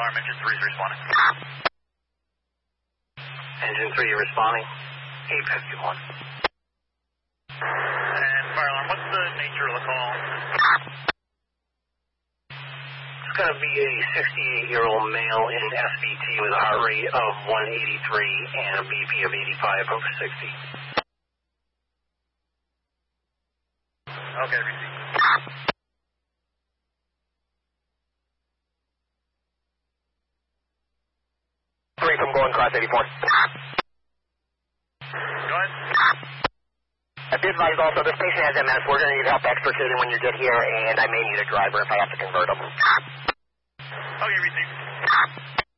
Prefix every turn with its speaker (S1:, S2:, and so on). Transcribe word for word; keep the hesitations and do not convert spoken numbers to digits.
S1: alarm, engine three is responding.
S2: Engine three responding. eight fifty-one.
S1: And fire alarm, what's the nature of the call?
S2: It's going to be a sixty-eight-year-old male in S V T with a heart rate of one eighty-three and a B P of eighty-five over sixty.
S1: Okay, receive.
S3: Three from going cross eighty-four.
S1: Go ahead.
S3: I've been advised also, this patient has M S. We're going to need help extricating when you get here, and I may need a driver if I have to convert them.
S1: Okay, receive.